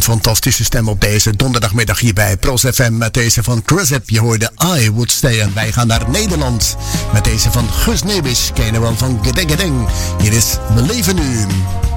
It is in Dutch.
Een fantastische stem op deze donderdagmiddag hier bij Pros FM met deze van Chris. Je hoorde I Would Stay. En wij gaan naar Nederland met deze van Guus Nebis. Ken je wel van Gedeng Gedeng. Hier is We Leven Nu.